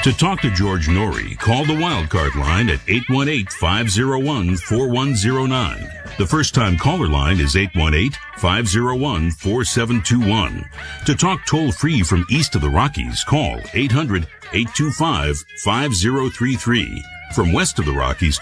To talk to George Norrie, call the Wildcard line at 818-501-4109. The first-time caller line is 818-501-4721. To talk toll-free from east of the Rockies, call 800-825-5033. From west of the Rockies,